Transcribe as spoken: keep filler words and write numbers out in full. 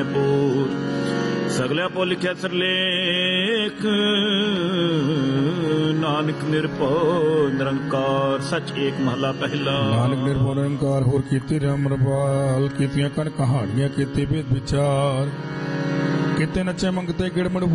ਪੂਰ ਸਗਲਿਆ ਪੋ ਲਿਖਿਆ ਸਰਲੇਖ ਨਾਨਕ ਨਿਰਭਉ ਨਿਰੰਕਾਰ ਸੱਚ ਏਕ ਮਹਲਾ ਪਹਿਲਾ। ਨਾਨਕ ਨਿਰਭਉ ਨਿਰੰਕਾਰ ਹੋਰ ਕੀਤੇ ਰਾਮ ਰਵਾਲ ਕੀਤੀਆਂ ਕਣ ਕਹਾਣੀਆਂ ਕੀਤੇ ਭੇਦ ਵਿਚਾਰ ਕੀਤੇ ਨੱਚੇ ਮੰਗਤੇ ਗਿੜਮੜ